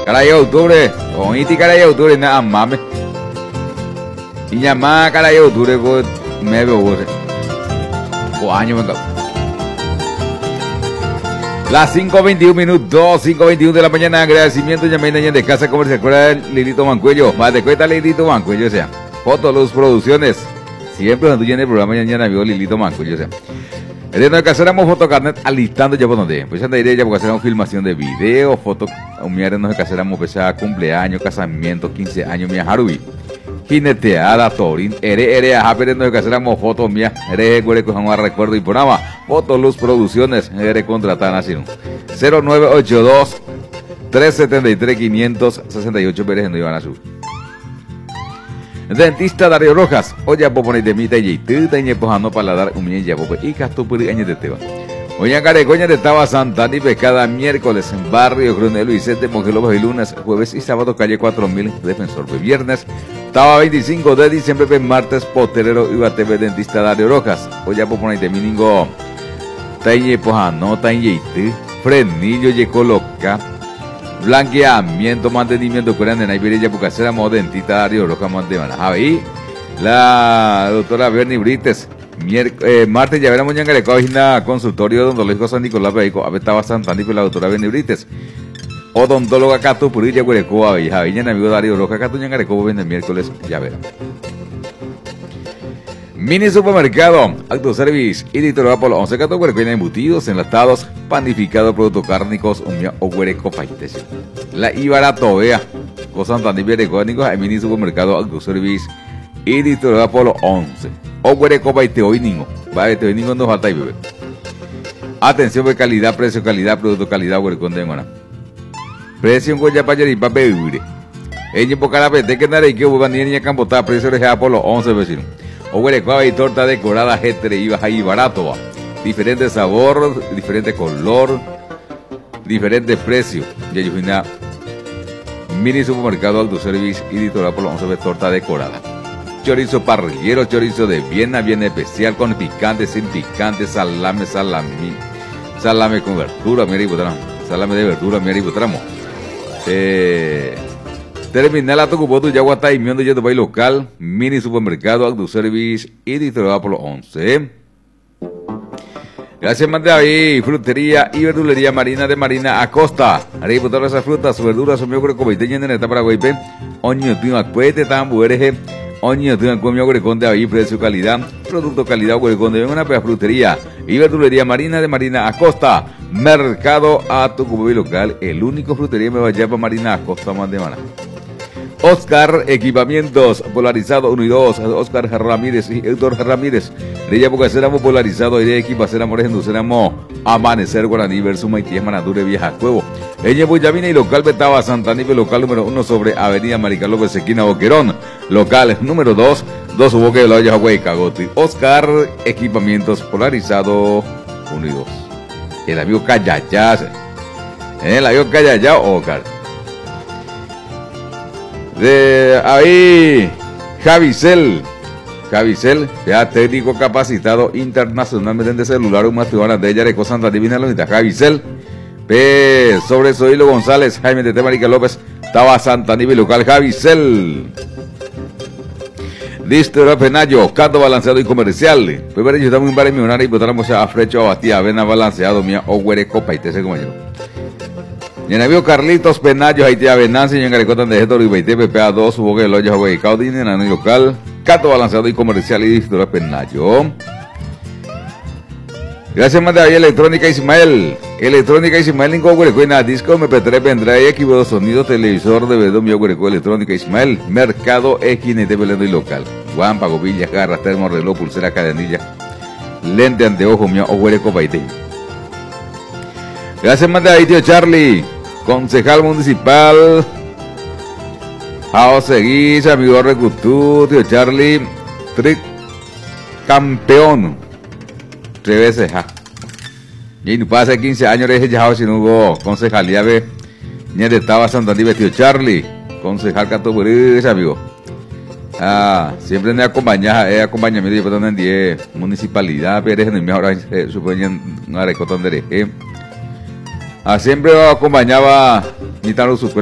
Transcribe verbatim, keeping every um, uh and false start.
Caray octubre, con iti caray octubre nada mames. Y llamada caray octubre con me veo o año venga. Las cinco veintiún minutos, cinco veintiún de la mañana, agradecimiento llamada de Casa Comercial Lilito Mancuello, más de cuenta Lilito Mancuello, o sea, Fotoluz Producciones, siempre cuando en el programa mañana vio Lilito Mancuello, o sea, el de casáramos fotocarnet alistando ya por donde, pues anda idea ya porque hacemos filmación de video, foto, un miércoles nos casáramos pues a cumpleaños, casamiento, quince años, mía Harubi. Jineteada, Torín, ere, ere, ajá, pero nos casáramos fotos mías, ere, güey, cojamos a recuerdo y programa, Fotoluz Producciones, ere, contratan así, cero nueve ocho dos, tres siete tres, cinco seis ocho, Pérez, no iban a subir. Dentista Darío Rojas, oye, po poner de mita y tú te ñepojando para dar un millón ya, po, y casto por años de teba. Oye, carecoña de Taba Santana y pescada miércoles en Barrio Grunelo y Vicente Mongelobos y lunes, jueves y sábado calle cuatro mil, Defensor de viernes. Taba veinticinco de diciembre, martes, Poterero y T V Dentista Darío Rojas. Oye, po poner de miningo, te ñepojando, te ñeite, frenillo y coloca. Blanqueamiento, mantenimiento, curan de Naiberia, Pucasera, Dentista Darío Rojas, Mantemana. Ahí, la doctora Bernie Brites, eh, martes ya veremos mañana que le consultorio odontológico San Nicolás Beico, a ver, estaba Santana y la doctora Bernie Brites. Odontóloga Cato Purilla, Guareco, a Javiña, amigo Darío Rojas, Cato, Yangareco, ven el miércoles, ya verán. Mini Supermercado, Acto Service, editorial por once Cato, Guareco, embutidos, enlatados, panificados, productos cárnicos, umia o Guareco, paítes. La Ibarato, vea, cosas tan diverecónicos, el Mini Supermercado, Acto Service, editorial por once. O Guareco, paíte hoy ningo, vaya, te hoy ningo no falta y bebé. Atención de calidad, precio, calidad, producto, calidad, Guareco, de Mona. Precio en Guayapaya y papel libre. Ella por cada vez que nada y que hubo niña campota, precio de por los once vecinos. O Guareco, y torta decorada, jetre, y baja y barato, va. Diferente sabor, diferente color, diferente precio. Y hay una Mini Supermercado Alto Service y editorial por los once de torta decorada. Chorizo parrillero, chorizo de Viena, bien especial, con picante, sin picante, salame, salami, salame con verdura, mira y botramo, salame de verdura, mira y botramo. Eh, terminal a Tocupoto, Yaguatá y Mion de Yetobay local, Mini Supermercado, Alto Service y editorial por los once. Gracias, mande ahí, frutería y verdulería Marina de Marina Acosta. Haré botar esas frutas, verduras, o miogre, cobaiteña en esta Paraguay, oño, tío, acuete, tambo, ereje. Oño, tengan conmigo Guareconde ahí, precio, calidad, producto, calidad, Guareconde, ven una frutería y verdulería Marina de Marina Acosta, mercado a tu cubo local, el único frutería me vaya para Marina Acosta, más de mana. Oscar Equipamientos, polarizado uno y dos, Oscar Ramírez y Héctor Ramírez, de ella porque seramos polarizados y de equipo seramos seramos Amanecer Guaraní versus Maití, Manadure Vieja Cuevo. Ella Boyavina y local Betaba Santanive, local número uno sobre Avenida Marica López, esquina Boquerón. Local número dos, dos Boque de la Olla Huey Cagoti. Oscar Equipamientos, polarizado uno y dos. El amigo Callayá, el amigo Callayá, Oscar. De ahí, Javicel. Javicel, ya técnico capacitado internacionalmente de celular, un matrimonio de ella, de Santa Divina, la unidad Javicel. P. Sobre Zoilo González, Jaime de Marica López, Taba Santa Nivel local, Javicel. Distro Penayo, Canto balanceado y comercial. Primero yo estamos en bar millonario y votamos a Frecho, a Bastía, Avena balanceado, mía, o Huere Copa y te sé como yo. Y en el amigo Carlitos Penayo, Haití Avenancia, y en Garecotan de Gétoro y Baité, P P A dos, Hugo de Loya, Hugo de Caudín, en el local, Canto balanceado y comercial y Distro Penayo. Gracias, más de ahí, Electrónica Ismael. Electrónica Ismael, en Guarecuena, disco, M P tres, vendrá equipo de sonido, televisor, D V D, mi Guarecuena, Electrónica Ismael. Mercado X N T, Belendo y local. Guampa, Govillas, garras, termo, reloj, pulsera, cadenilla, lente, anteojo, mi Guarecuena, Baité. Gracias, más de ahí, tío Charlie. Concejal municipal. Jao Seguís, amigo Recutú, tío Charlie. Trick campeón. Tres veces, ja. Y no pasa quince años, eres ya si no hubo concejalía, ve. Ni de Taba Santander, vestido Charlie. Concejal Catoburí, amigo. Ah, siempre me acompaña, eh, acompañamiento de en diez municipalidad, pero es en el mejor, eh, suponen, un arecotón de eh. Ah, siempre acompañaba, ni tan